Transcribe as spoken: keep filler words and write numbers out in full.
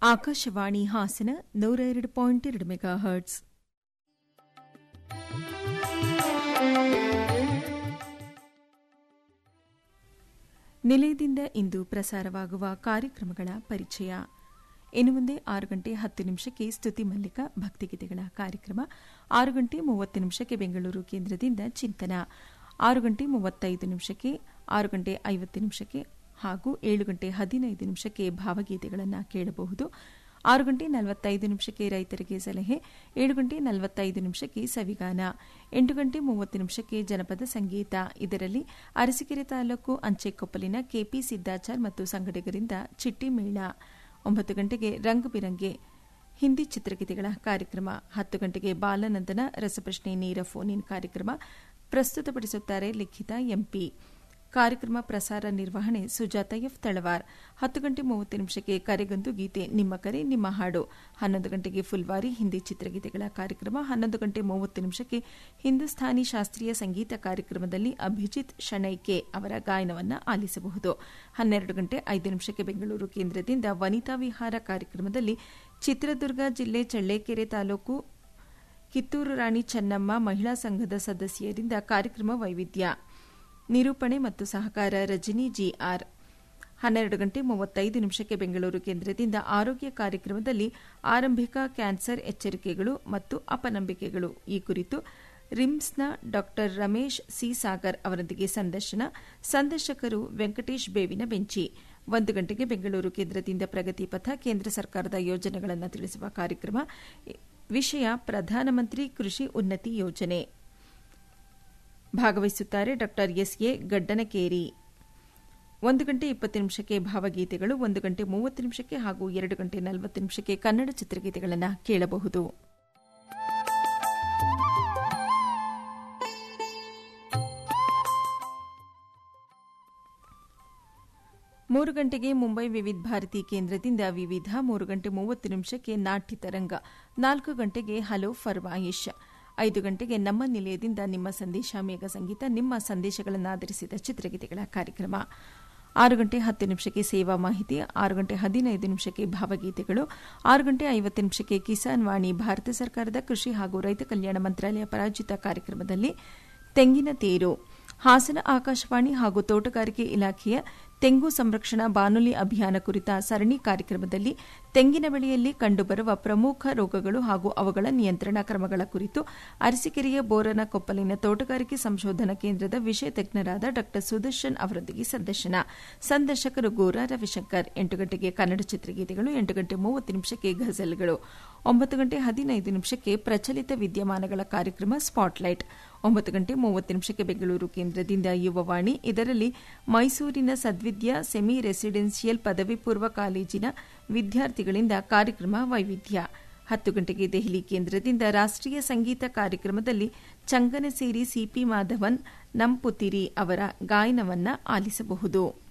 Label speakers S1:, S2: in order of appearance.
S1: ಆಕಾಶವಾಣಿ ಹಾಸನ ನೂರ ಎರಡು ಪಾಯಿಂಟ್ ಎರಡು ಮೆಗಾ ಹರ್ಟ್ಸ್. ನಿಲಯದಿಂದ ಇಂದು ಪ್ರಸಾರವಾಗುವ ಕಾರ್ಯಕ್ರಮಗಳ ಪರಿಚಯ. ಇನ್ನು ಮುಂದೆ ಆರು ಗಂಟೆ ಹತ್ತು ನಿಮಿಷಕ್ಕೆ ಸ್ತುತಿ ಮಲ್ಲಿಕ ಭಕ್ತಿಗೀತೆಗಳ ಕಾರ್ಯಕ್ರಮ, ಆರು ಗಂಟೆ ಮೂವತ್ತು ನಿಮಿಷಕ್ಕೆ ಬೆಂಗಳೂರು ಕೇಂದ್ರದಿಂದ ಚಿಂತನ, ಆರು ಗಂಟೆ ಮೂವತ್ತೈದು ನಿಮಿಷಕ್ಕೆ ಆರು ಗಂಟೆ ಐವತ್ತು ನಿಮಿಷಕ್ಕೆ ಹಾಗೂ ಏಳು ಗಂಟೆ ಹದಿನೈದು ನಿಮಿಷಕ್ಕೆ ಭಾವಗೀತೆಗಳನ್ನು ಕೇಳಬಹುದು. ಆರು ಗಂಟೆ ನಲವತ್ತೈದು ನಿಮಿಷಕ್ಕೆ ರೈತರಿಗೆ ಸಲಹೆ, ಏಳು ಗಂಟೆ ನಲವತ್ತೈದು ನಿಮಿಷಕ್ಕೆ ಸವಿಗಾನ, ಎಂಟು ಗಂಟೆ ಮೂವತ್ತು ನಿಮಿಷಕ್ಕೆ ಜನಪದ ಸಂಗೀತ. ಇದರಲ್ಲಿ ಅರಸೀಕೆರೆ ತಾಲೂಕು ಅಂಚೆಕೊಪ್ಪಲಿನ ಕೆಪಿ ಸಿದ್ದಾಚಾರ್ ಮತ್ತು ಸಂಗಡಿಗರಿಂದ ಚಿಟ್ಟಿ ಮೇಳ. ಒಂಬತ್ತು ಗಂಟೆಗೆ ರಂಗ್ ಬಿರಂಗೆ ಹಿಂದಿ ಚಿತ್ರಗೀತೆಗಳ ಕಾರ್ಯಕ್ರಮ. ಹತ್ತು ಗಂಟೆಗೆ ಬಾಲನಂದನ ರಸಪ್ರಶ್ನೆ ನೇರ ಫೋನ್ ಇನ್ ಕಾರ್ಯಕ್ರಮ ಪ್ರಸ್ತುತಪಡಿಸುತ್ತಾರೆ ಲಿಖಿತ ಎಂಪಿ. ಕಾರ್ಯಕ್ರಮ ಪ್ರಸಾರ ನಿರ್ವಹಣೆ ಸುಜಾತ ಎಫ್ ತಳವಾರ್. ಹತ್ತು ಗಂಟೆ ಮೂವತ್ತು ನಿಮಿಷಕ್ಕೆ ಕರೆಗೊಂದು ಗೀತೆ, ನಿಮ್ಮ ಕರೆ ನಿಮ್ಮ ಹಾಡು. ಹನ್ನೊಂದು ಗಂಟೆಗೆ ಫುಲ್ವಾರಿ ಹಿಂದಿ ಚಿತ್ರಗೀತೆಗಳ ಕಾರ್ಯಕ್ರಮ. ಹನ್ನೊಂದು ಗಂಟೆ ಮೂವತ್ತು ನಿಮಿಷಕ್ಕೆ ಹಿಂದೂಸ್ಥಾನಿ ಶಾಸ್ತ್ರೀಯ ಸಂಗೀತ ಕಾರ್ಯಕ್ರಮದಲ್ಲಿ ಅಭಿಜಿತ್ ಶಣೈಕೆ ಅವರ ಗಾಯನವನ್ನು ಆಲಿಸಬಹುದು. ಹನ್ನೆರಡು ಗಂಟೆ ಐದು ನಿಮಿಷಕ್ಕೆ ಬೆಂಗಳೂರು ಕೇಂದ್ರದಿಂದ ವನಿತಾ ವಿಹಾರ ಕಾರ್ಯಕ್ರಮದಲ್ಲಿ ಚಿತ್ರದುರ್ಗ ಜಿಲ್ಲೆ ಚಳ್ಳಕೆರೆ ತಾಲೂಕು ಕಿತ್ತೂರು ರಾಣಿ ಚೆನ್ನಮ್ಮ ಮಹಿಳಾ ಸಂಘದ ಸದಸ್ಯರಿಂದ ಕಾರ್ಯಕ್ರಮ ವೈವಿಧ್ಯ, ನಿರೂಪಣೆ ಮತ್ತು ಸಹಕಾರ ರಜನಿ ಜಿಆರ್. ಹನ್ನೆರಡು ಗಂಟೆ ಮೂವತ್ತೈದು ನಿಮಿಷಕ್ಕೆ ಬೆಂಗಳೂರು ಕೇಂದ್ರದಿಂದ ಆರೋಗ್ಯ ಕಾರ್ಯಕ್ರಮದಲ್ಲಿ ಆರಂಭಿಕ ಕ್ಯಾನ್ಸರ್ ಎಚ್ಚರಿಕೆಗಳು ಮತ್ತು ಅಪನಂಬಿಕೆಗಳು ಈ ಕುರಿತು ರಿಮ್ಸ್ನ ಡಾ ರಮೇಶ್ ಸಿ ಸಾಗರ್ ಅವರೊಂದಿಗೆ ಸಂದರ್ಶನ. ಸಂದರ್ಶಕರು ವೆಂಕಟೇಶ್ ಬೇವಿನ ಬೆಂಚಿ. ಒಂದು ಗಂಟೆಗೆ ಬೆಂಗಳೂರು ಕೇಂದ್ರದಿಂದ ಪ್ರಗತಿ ಪಥ, ಕೇಂದ್ರ ಸರ್ಕಾರದ ಯೋಜನೆಗಳನ್ನು ತಿಳಿಸುವ ಕಾರ್ಯಕ್ರಮ. ವಿಷಯ ಪ್ರಧಾನಮಂತ್ರಿ ಕೃಷಿ ಉನ್ನತಿ ಯೋಜನೆ. ಭಾಗವಹಿಸುತ್ತಾರೆ ಡಾ ಎಸ್ ಎ ಗಡ್ಡನಕೇರಿ. ಒಂದು ಗಂಟೆ ಇಪ್ಪತ್ತು ನಿಮಿಷಕ್ಕೆ ಭಾವಗೀತೆಗಳು, ಒಂದು ಗಂಟೆ ಮೂವತ್ತು ನಿಮಿಷಕ್ಕೆ ಹಾಗೂ ಎರಡು ಗಂಟೆ ನಲವತ್ತು ನಿಮಿಷಕ್ಕೆ ಕನ್ನಡ ಚಿತ್ರಗೀತೆಗಳನ್ನು ಕೇಳಬಹುದು. ಮೂರು ಗಂಟೆಗೆ ಮುಂಬೈ ವಿವಿಧ ಭಾರತಿ ಕೇಂದ್ರದಿಂದ ವಿವಿಧ, ಮೂರು ಗಂಟೆ ಮೂವತ್ತು ನಿಮಿಷಕ್ಕೆ ನಾಟ್ಯ ತರಂಗ, ನಾಲ್ಕು ಗಂಟೆಗೆ ಹಲೋ ಫರ್ಮಾಯಿಶ್, ಐದು ಗಂಟೆಗೆ ನಮ್ಮ ನಿಲಯದಿಂದ ನಿಮ್ಮ ಸಂದೇಶ ಮೇಘ ಸಂಗೀತ, ನಿಮ್ಮ ಸಂದೇಶಗಳನ್ನು ಆಧರಿಸಿದ ಚಿತ್ರಗೀತೆಗಳ ಕಾರ್ಯಕ್ರಮ. ಆರು ಗಂಟೆ ಹತ್ತು ನಿಮಿಷಕ್ಕೆ ಸೇವಾ ಮಾಹಿತಿ, ಆರು ಗಂಟೆ ಹದಿನೈದು ನಿಮಿಷಕ್ಕೆ ಭಾವಗೀತೆಗಳು, ಆರು ಗಂಟೆ ಐವತ್ತು ನಿಮಿಷಕ್ಕೆ ಕಿಸಾನ್ ವಾಣಿ, ಭಾರತ ಸರ್ಕಾರದ ಕೃಷಿ ಹಾಗೂ ರೈತ ಕಲ್ಯಾಣ ಮಂತ್ರಾಲಯ ಪ್ರಾಯೋಜಿತ ಕಾರ್ಯಕ್ರಮದಲ್ಲಿ ತೆಂಗಿನ ತೇರು, ಹಾಸನ ಆಕಾಶವಾಣಿ ಹಾಗೂ ತೋಟಗಾರಿಕೆ ಇಲಾಖೆಯ ತೆಂಗು ಸಂರಕ್ಷಣಾ ಬಾನುಲಿ ಅಭಿಯಾನ ಕುರಿತ ಸರಣಿ ಕಾರ್ಯಕ್ರಮದಲ್ಲಿ ತೆಂಗಿನ ಬೆಳೆಯಲ್ಲಿ ಕಂಡುಬರುವ ಪ್ರಮುಖ ರೋಗಗಳು ಹಾಗೂ ಅವುಗಳ ನಿಯಂತ್ರಣ ಕ್ರಮಗಳ ಕುರಿತು ಅರಸೀಕೆರೆಯ ಬೋರನ ಕೊಪ್ಪಲಿನ ತೋಟಗಾರಿಕೆ ಸಂಶೋಧನಾ ಕೇಂದ್ರದ ವಿಷಯ ತಜ್ಞರಾದ ಡಾ ಸುದರ್ಶನ್ ಅವರೊಂದಿಗೆ ಸಂದರ್ಶನ. ಸಂದರ್ಶಕರು ಗೋರಾ ರವಿಶಂಕರ್. ಎಂಟು ಗಂಟೆಗೆ ಕನ್ನಡ ಚಿತ್ರಗೀತೆಗಳು, ಎಂಟು ಗಂಟೆ ಮೂವತ್ತು ನಿಮಿಷಕ್ಕೆ ಗಜಲ್ಗಳು, ಒಂಬತ್ತು ಗಂಟೆ ಹದಿನೈದು ನಿಮಿಷಕ್ಕೆ ಪ್ರಚಲಿತ ವಿದ್ಯಮಾನಗಳ ಕಾರ್ಯಕ್ರಮ ಸ್ಪಾಟ್ಲೈಟ್, ಒಂಬತ್ತು ಗಂಟೆ ಮೂವತ್ತು ನಿಮಿಷಕ್ಕೆ ಬೆಂಗಳೂರು ಕೇಂದ್ರದಿಂದ ಯುವವಾಣಿ. ಇದರಲ್ಲಿ ಮೈಸೂರಿನ ಸದ್ವಿದ್ಯಾ ಸೆಮಿ ರೆಸಿಡೆನ್ಷಿಯಲ್ ಪದವಿ ಪೂರ್ವ ಕಾಲೇಜಿನ ವಿದ್ಯಾರ್ಥಿಗಳಿಂದ ಕಾರ್ಯಕ್ರಮ ವೈವಿಧ್ಯ. ಹತ್ತು ಗಂಟೆಗೆ ದೆಹಲಿ ಕೇಂದ್ರದಿಂದ ರಾಷ್ಟೀಯ ಸಂಗೀತ ಕಾರ್ಯಕ್ರಮದಲ್ಲಿ ಚಂಗನಸೇರಿ ಸಿಪಿ ಮಾಧವನ್ ನಂಪುತಿರಿ ಅವರ ಗಾಯನವನ್ನು ಆಲಿಸಬಹುದು.